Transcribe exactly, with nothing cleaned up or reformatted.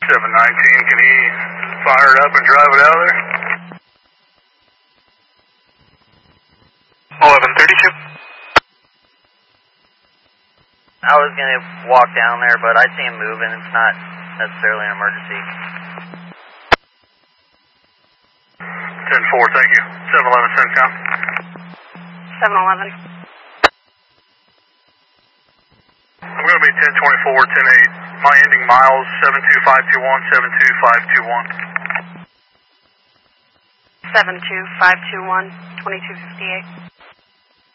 seven nineteen, can he fire it up and drive it out of there? eleven thirty-two. I was going to walk down there, but I see him moving. It's not necessarily an emergency. ten four, thank you. seven eleven, CENTCOM. seven eleven. I'm going to be ten twenty-four, ten eight. My ending miles, seven two five two one, seven two five two one. seven two five two one, twenty-two fifty-eight.